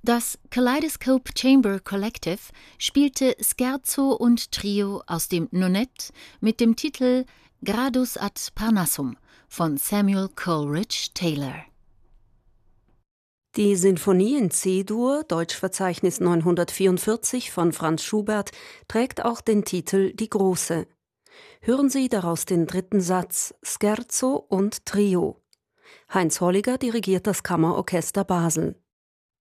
Das Kaleidoscope Chamber Collective spielte Scherzo und Trio aus dem Nonett mit dem Titel Gradus ad Parnassum von Samuel Coleridge Taylor. Die Sinfonie in C-Dur, Deutschverzeichnis 944 von Franz Schubert, trägt auch den Titel Die Große. Hören Sie daraus den dritten Satz, Scherzo und Trio. Heinz Holliger dirigiert das Kammerorchester Basel.